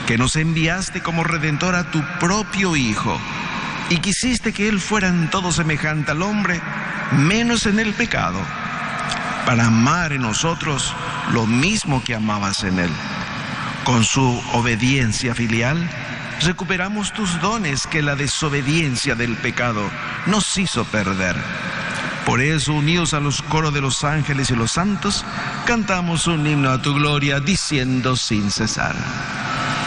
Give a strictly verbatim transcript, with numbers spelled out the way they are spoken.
que nos enviaste como Redentor a tu propio Hijo, y quisiste que Él fuera en todo semejante al hombre, menos en el pecado, para amar en nosotros lo mismo que amabas en Él. Con su obediencia filial, recuperamos tus dones que la desobediencia del pecado nos hizo perder. Por eso, unidos a los coros de los ángeles y los santos, cantamos un himno a tu gloria, diciendo sin cesar: